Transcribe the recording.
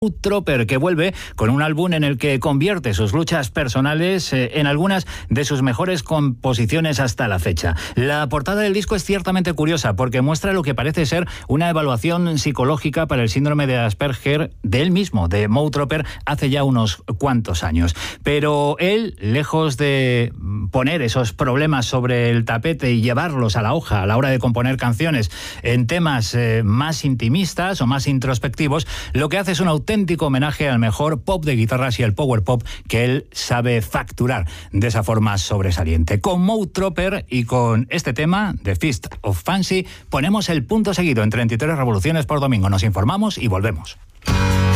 Tropper, que vuelve con un álbum en el que convierte sus luchas personales en algunas de sus mejores composiciones hasta la fecha. La portada del disco es ciertamente curiosa porque muestra lo que parece ser una evaluación psicológica para el síndrome de Asperger de él mismo, de Moe Tropper, hace ya unos cuantos años. Pero él, lejos de poner esos problemas sobre el tapete y llevarlos a la hoja a la hora de componer canciones en temas más intimistas o más introspectivos, lo que hace es un auténtico homenaje al mejor pop de guitarras y al power pop que él sabe facturar de esa forma sobresaliente. Con Moe Tropper y con este tema, The Fist of Fancy, ponemos el punto seguido en 33 revoluciones por domingo. Nos informamos y volvemos.